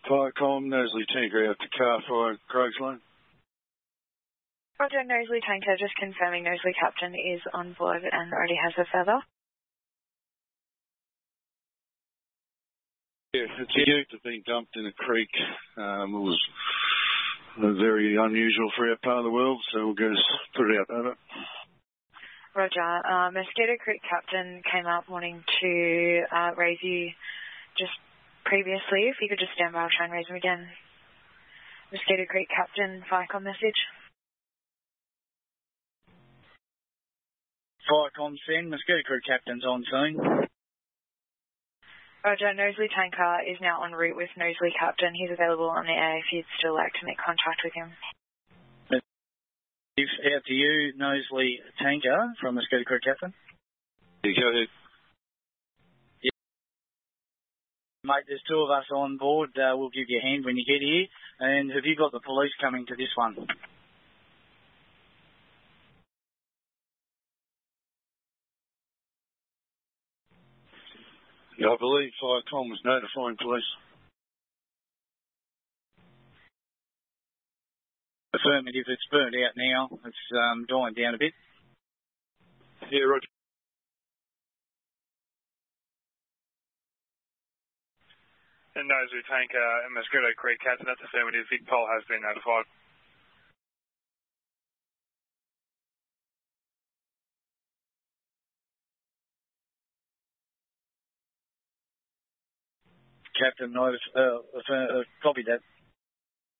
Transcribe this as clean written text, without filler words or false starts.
Firecom, Knowsley Tanker out to car fire, Craig's Lane. Roger, Knowsley Tanker, just confirming Knowsley Captain is on board and already has a feather. Yeah, it's a ute that's been dumped in a creek. It was very unusual for our part of the world, so we'll go put it out over. Roger. Mosquito Creek Captain came up wanting to raise you just previously. If you could just stand by, I'll try and raise him again. Mosquito Creek Captain, Firecom message. Firecom send, Mosquito Creek Captain's on scene. Roger, Knowsley Tanker is now en route with Knowsley Captain. He's available on the air if you'd still like to make contact with him. Out to you, Knowsley Tanker from Mosquito Creek Captain. Yeah, go ahead. Yeah. Mate, there's two of us on board. We'll give you a hand when you get here. And have you got the police coming to this one? Yeah, I believe Firecom was notifying police. Affirmative, it's burnt out now. It's dying down a bit. Yeah, Roger. And Knowsley Tanker and Mosquito Creek Captain, that's affirmative. Big Pole has been notified. Captain, copy that.